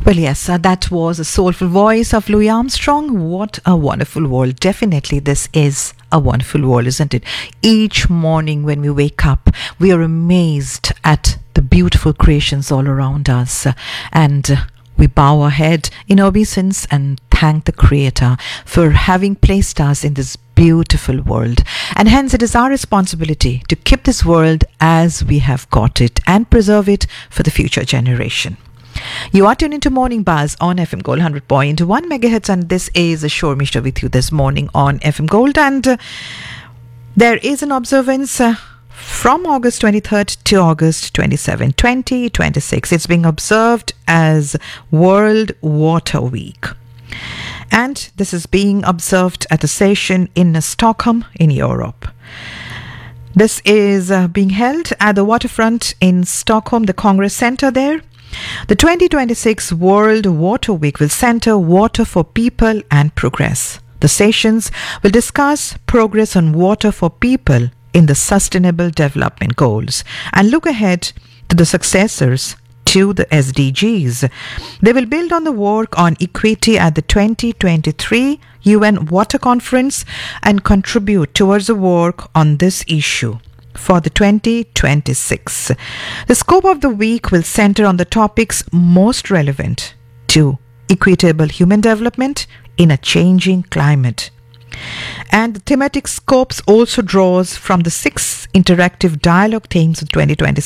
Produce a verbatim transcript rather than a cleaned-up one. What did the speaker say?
Well, yes, uh, that was a soulful voice of Louis Armstrong. What a wonderful world. Definitely, this is a wonderful world, isn't it? Each morning when we wake up, we are amazed at the beautiful creations all around us. Uh, and uh, we bow our head in obeisance and thank the Creator for having placed us in this beautiful world. And hence, it is our responsibility to keep this world as we have got it and preserve it for the future generation. You are tuned into Morning Buzz on F M Gold one hundred point one megahertz, and this is Ashore Mishra with you this morning on F M Gold. And uh, there is an observance uh, from August twenty-third to August twenty-seventh, twenty twenty-six. It's being observed as World Water Week. And this is being observed at a session in Stockholm in Europe. This is uh, being held at the waterfront in Stockholm, the Congress Center there. The twenty twenty-six World Water Week will center water for people and progress. The sessions will discuss progress on water for people in the Sustainable Development Goals and look ahead to the successors to the S D Gs. They will build on the work on equity at the twenty twenty-three U N Water Conference and contribute towards the work on this issue for the twenty twenty-six. The scope of the week will center on the topics most relevant to equitable human development in a changing climate. And the thematic scopes also draws from the six interactive dialogue themes of twenty twenty-six.